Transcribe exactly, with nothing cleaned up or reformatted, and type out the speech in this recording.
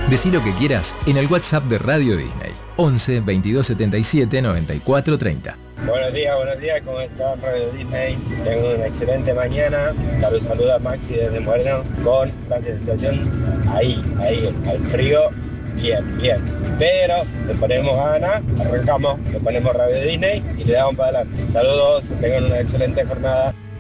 Decí lo que quieras en el WhatsApp de Radio Disney. once veintidós setenta y siete noventa y cuatro treinta. Buenos días, buenos días, ¿cómo están Radio Disney? Tengo una excelente mañana. Los saluda Maxi desde Moreno con la sensación ahí, ahí, al frío, bien, bien. Pero le ponemos ganas, arrancamos, le ponemos Radio Disney y le damos para adelante. Saludos, tengan una excelente jornada.